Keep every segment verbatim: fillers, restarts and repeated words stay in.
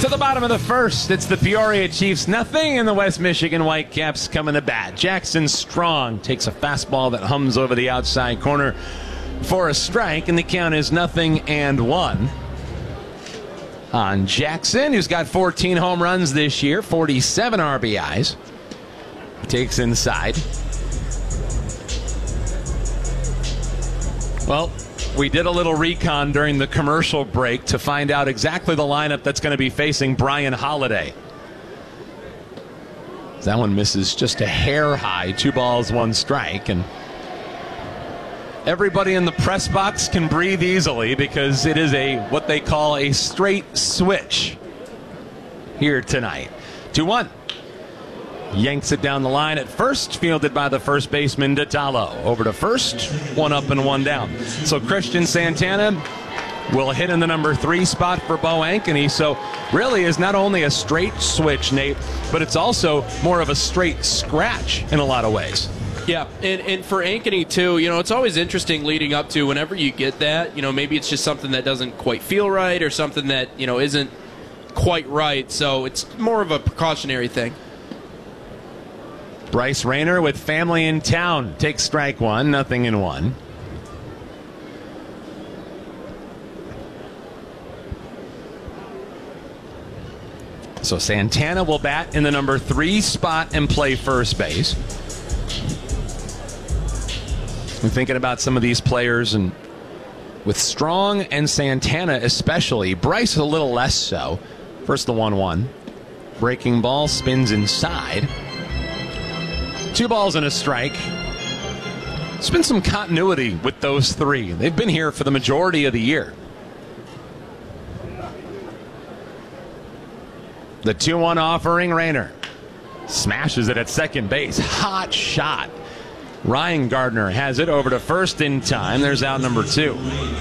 To the bottom of the first, it's the Peoria Chiefs nothing, and the West Michigan Whitecaps coming to bat. Jackson Strong takes a fastball that hums over the outside corner for a strike, and the count is nothing and one on Jackson, who's got fourteen home runs this year, forty-seven R B Is. Takes inside. Well, we did a little recon during the commercial break to find out exactly the lineup that's going to be facing Brian Holiday. That one misses just a hair high, two balls, one strike, and everybody in the press box can breathe easily because it is a what they call a straight switch here tonight. two one. Yanks it down the line at first, fielded by the first baseman, Detallo. Over to first, one up and one down. So Christian Santana will hit in the number three spot for Bo Ankeny. So really is not only a straight switch, Nate, but it's also more of a straight scratch in a lot of ways. Yeah, and, and for Ankeny, too, you know, it's always interesting leading up to whenever you get that. You know, maybe it's just something that doesn't quite feel right or something that, you know, isn't quite right. So it's more of a precautionary thing. Bryce Rayner with family in town takes strike one, nothing in one. So Santana will bat in the number three spot and play first base. I'm thinking about some of these players, and with Strong and Santana especially, Bryce a little less so. First the one one. Breaking ball spins inside. Two balls and a strike. There's been some continuity with those three. They've been here for the majority of the year. The two one offering, Rayner smashes it at second base. Hot shot. Ryan Gardner has it over to first in time. There's out number two.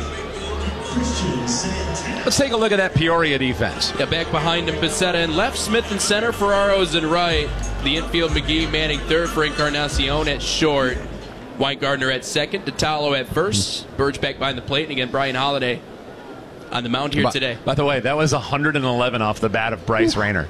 Let's take a look at that Peoria defense. Yeah, back behind him, Becerra in left, Smith in center, Ferraros in right. The infield, McGee manning third for Encarnacion at short. Weingartner at second, Detallo at first. Burge back behind the plate, and again, Brian Holiday on the mound here by, today. By the way, that was one hundred eleven off the bat of Bryce Rayner.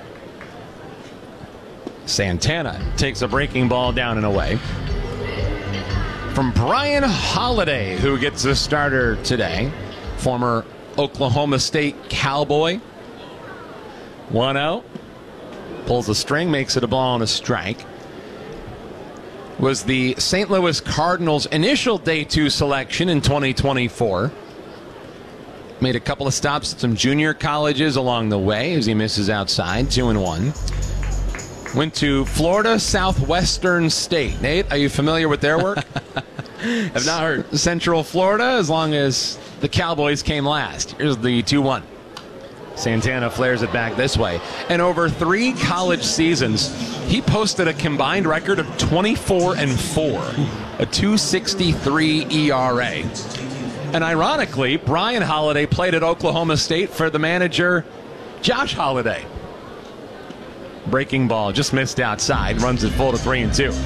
Santana takes a breaking ball down and away. From Brian Holiday, who gets the starter today. Former Oklahoma State Cowboy. one oh. Pulls the string, makes it a ball and a strike. Was the Saint Louis Cardinals' initial day two selection in twenty twenty-four. Made a couple of stops at some junior colleges along the way as he misses outside, two and one. Went to Florida Southwestern State. Nate, are you familiar with their work? Have not heard. Central Florida, as long as the Cowboys came last. Here's the two one. Santana flares it back this way. And over three college seasons, he posted a combined record of twenty-four and four, a two sixty-three E R A. And ironically, Brian Holiday played at Oklahoma State for the manager, Josh Holiday. Breaking ball, just missed outside, runs it full to three and two.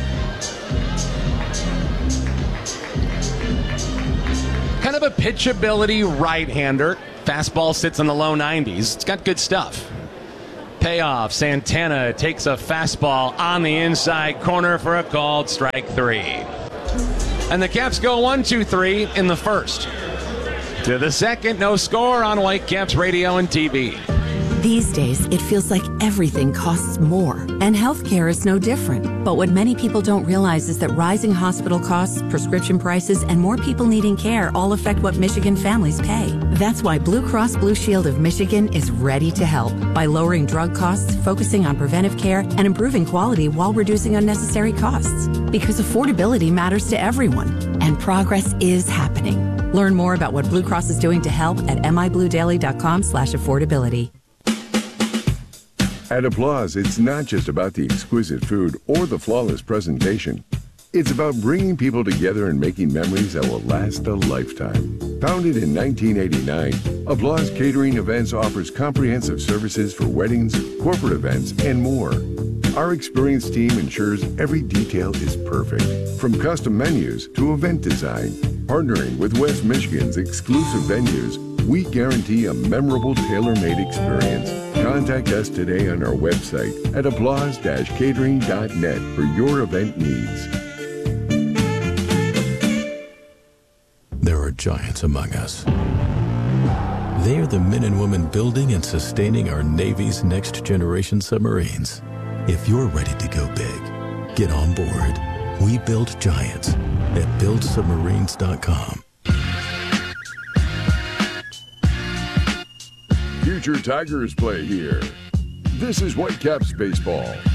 Kind of a pitchability right-hander. Fastball sits in the low nineties. It's got good stuff. Payoff. Santana takes a fastball on the inside corner for a called strike three. And the Caps go one two three in the first. To the second, no score on Whitecaps radio and T V. These days, it feels like everything costs more, and healthcare is no different. But what many people don't realize is that rising hospital costs, prescription prices, and more people needing care all affect what Michigan families pay. That's why Blue Cross Blue Shield of Michigan is ready to help by lowering drug costs, focusing on preventive care, and improving quality while reducing unnecessary costs. Because affordability matters to everyone, and progress is happening. Learn more about what Blue Cross is doing to help at mibluedaily.com slash affordability. At Applause, it's not just about the exquisite food or the flawless presentation. It's about bringing people together and making memories that will last a lifetime. Founded in nineteen eighty-nine, Applause Catering Events offers comprehensive services for weddings, corporate events, and more. Our experienced team ensures every detail is perfect, from custom menus to event design. Partnering with West Michigan's exclusive venues, We guarantee a memorable tailor-made experience. Contact us today on our website at applause dash catering dot net for your event needs. There are giants among us. They are the men and women building and sustaining our Navy's next generation submarines. If you're ready to go big, get on board. We build giants at build submarines dot com. Future Tigers play here. This is Whitecaps Baseball.